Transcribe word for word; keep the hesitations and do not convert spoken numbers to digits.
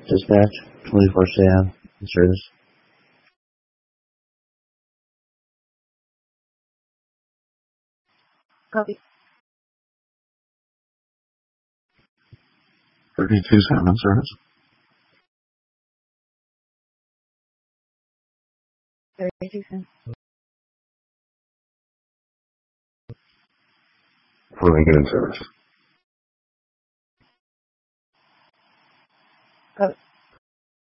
Dispatch, twenty-four seven service. Copy. thirty-two seven service. thirty-two cents. Lincoln in service. Copy.